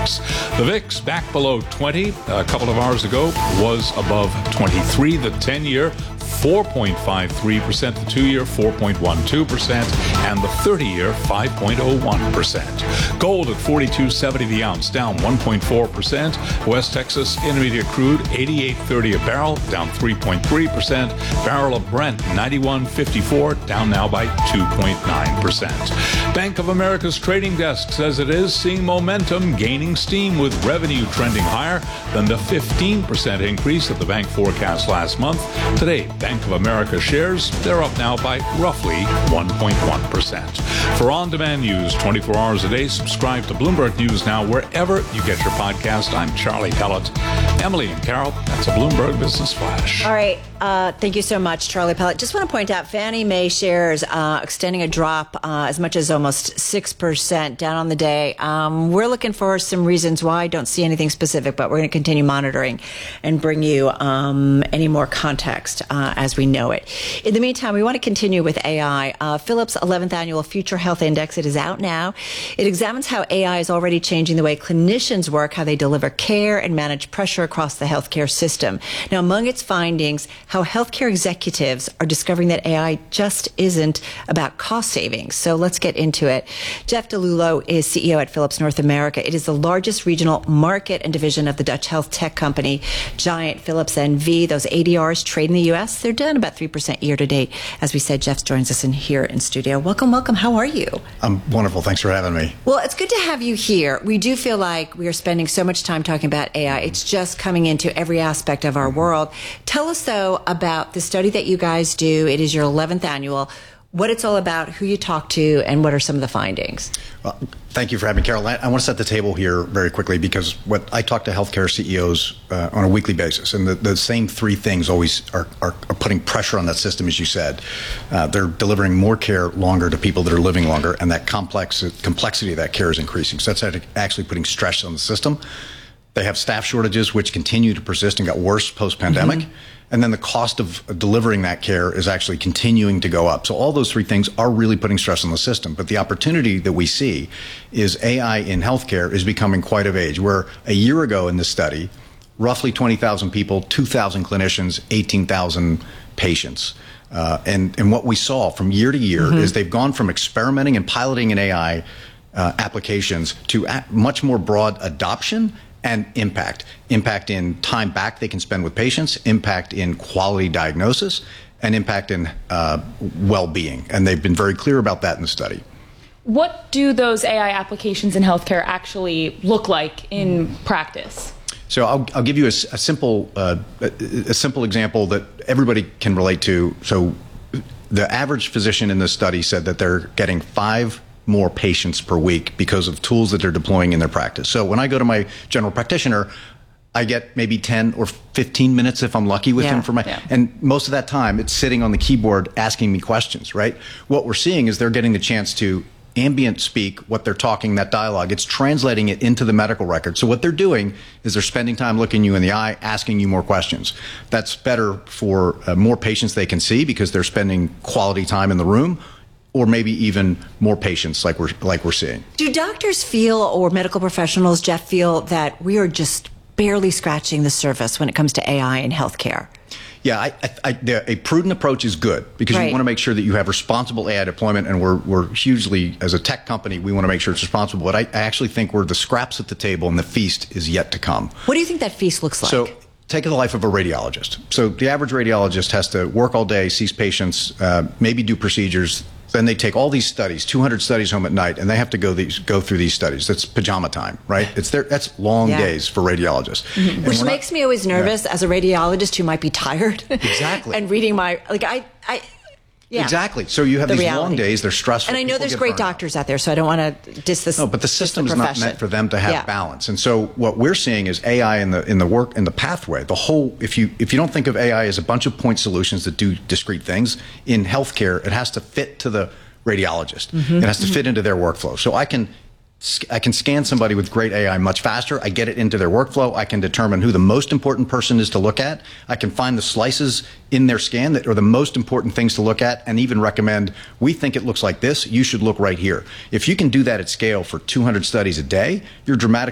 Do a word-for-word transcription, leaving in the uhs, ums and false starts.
stocks. The V I X back below twenty a couple of hours ago, was above twenty-three. The ten-year, four point five three percent, the two-year, four point one two percent, and the thirty-year, five point oh one percent. Gold at forty-two seventy the ounce, down one point four percent. West Texas Intermediate crude, eighty-eight thirty a barrel, down three point three percent. Barrel of Brent, ninety-one fifty-four, down now by two point nine percent. Bank of America's trading desk says it is seeing momentum gaining steam, with revenue trending higher than the fifteen percent increase that the bank forecast last month. Today, Bank of America shares, they're up now by roughly one point one percent. For on-demand news twenty-four hours a day, subscribe to Bloomberg News Now wherever you get your podcast. I'm Charlie Pellet. Emily and Carol, that's a Bloomberg Business Flash. All right. Uh, thank you so much, Charlie Pellet. Just want to point out Fannie Mae shares uh, extending a drop uh, as much as almost six percent down on the day. Um, we're looking for some reasons why. Don't see anything specific, but we're going to continue monitoring and bring you um, any more context uh, as we know it. In the meantime, we want to continue with A I. Uh, Philips' eleventh Annual Future Health Index, it is out now. It examines how A I is already changing the way clinicians work, how they deliver care and manage pressure across the healthcare system. Now, among its findings, how healthcare executives are discovering that A I just isn't about cost savings. So let's get into it. Jeff DeLulo is C E O at Philips North America. It is the largest regional market and division of the Dutch health tech company giant Philips N V. Those A D Rs trade in the U S. They're down about three percent year to date. As we said, Jeff joins us in here in studio. Welcome, welcome. How are you? I'm wonderful. Thanks for having me. Well, it's good to have you here. We do feel like we are spending so much time talking about A I. It's just coming into every aspect of our world. Tell us, though, about the study that you guys do. It is your eleventh annual. What it's all about, who you talk to, and what are some of the findings? Well, thank you for having me, Carol. I, I want to set the table here very quickly, because what I talk to healthcare C E Os uh, on a weekly basis, and the, the same three things always are, are, are putting pressure on that system, as you said. Uh, they're delivering more care longer to people that are living longer, and that complex complexity of that care is increasing. So that's actually putting stress on the system. They have staff shortages, which continue to persist and got worse post-pandemic. Mm-hmm. And then the cost of delivering that care is actually continuing to go up. So all those three things are really putting stress on the system. But the opportunity that we see is A I in healthcare is becoming quite of age, where a year ago in this study, roughly twenty thousand people, two thousand clinicians, eighteen thousand patients. Uh, and, and what we saw from year to year mm-hmm. is they've gone from experimenting and piloting in A I uh, applications to a- much more broad adoption and impact. Impact in time back they can spend with patients, impact in quality diagnosis, and impact in uh, well-being. And they've been very clear about that in the study. What do those A I applications in healthcare actually look like in mm. practice? So I'll, I'll give you a, a simple uh, a, a simple example that everybody can relate to. So the average physician in this study said that they're getting five more patients per week because of tools that they're deploying in their practice. So when I go to my general practitioner, I get maybe ten or fifteen minutes if I'm lucky with yeah, him for my, yeah. and most of that time it's sitting on the keyboard asking me questions, right? What we're seeing is they're getting the chance to ambient speak what they're talking, that dialogue. It's translating it into the medical record. So what they're doing is they're spending time looking you in the eye, asking you more questions. That's better for uh, more patients they can see because they're spending quality time in the room, or maybe even more patients like we're like we're seeing. Do doctors feel, or medical professionals, Jeff, feel that we are just barely scratching the surface when it comes to A I in healthcare? Yeah, I, I, I, the, a prudent approach is good because right. you want to make sure that you have responsible A I deployment, and we're we're hugely, as a tech company, we want to make sure it's responsible. But I, I actually think we're the scraps at the table, and the feast is yet to come. What do you think that feast looks like? So, take the life of a radiologist. So the average radiologist has to work all day, sees patients, uh, maybe do procedures. Then they take all these studies, two hundred studies home at night, and they have to go these go through these studies. That's pajama time, right? It's their that's long yeah. days for radiologists. Mm-hmm. Which makes not, me always nervous yeah. as a radiologist who might be tired. Exactly. and reading my like I I yeah. Exactly. So you have the these reality. long days, they're stressful. And I know People there's great doctors out there, so I don't want to diss this. No, but the system is not meant for them to have yeah. balance. And so what we're seeing is A I in the in the work in the pathway. The whole if you if you don't think of A I as a bunch of point solutions that do discrete things, in healthcare it has to fit to the radiologist. Mm-hmm. It has to fit into their workflow. So I can I can scan somebody with great A I much faster. I get it into their workflow. I can determine who the most important person is to look at. I can find the slices in their scan that are the most important things to look at and even recommend, we think it looks like this, you should look right here. If you can do that at scale for two hundred studies a day, you're dramatically